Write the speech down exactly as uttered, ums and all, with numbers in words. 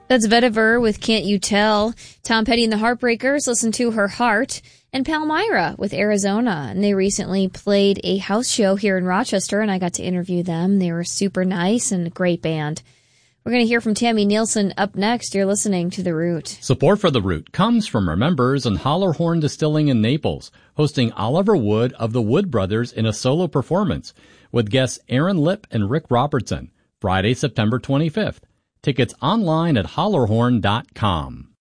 That's Vetiver with Can't You Tell. Tom Petty and the Heartbreakers, Listen to Her Heart. And Palmyra with Arizona. And they recently played a house show here in Rochester, and I got to interview them. They were super nice and a great band. We're going to hear from Tammy Nielsen up next. You're listening to The Root. Support for The Root comes from our members in Hollerhorn Distilling in Naples, hosting Oliver Wood of the Wood Brothers in a solo performance with guests Aaron Lipp and Rick Robertson, Friday, September twenty-fifth. Tickets online at hollerhorn dot com.